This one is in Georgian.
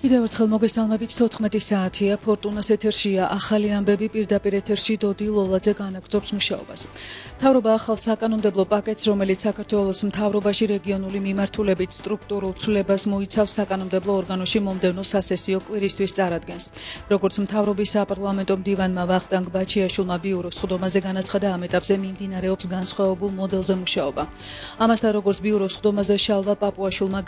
კიდევ ერთხელ მოგესალმებით 14 საათია ფორტუნას ეთერშია ახალი ამბები პირდაპირ ეთერში დოდი ლოლაძე განაგრძობს მუშაობას. მთავრობა ახალ საკანონმდებლო პაკეტს, რომელიც საქართველოს მთავრობაში რეგიონული მიმართულებით სტრუქტურულ ცვლილებას მოიცავს საკანონმდებლო ორგანოში მომდევნო სასესიო კვირისთვის წარადგენს. როგორც მთავრობის საპარლამენტო მდივანმა ვახტანგ ბაჩიაშვილმა ბიუროს სხდომაზე განაცხადა, ამ ეტაპზე მიმდინარეობს განსხვავებულ მოდელზე მუშაობა. ამასთან როგორც ბიუროს სხდომაზე შალვა პაპუაშვილმა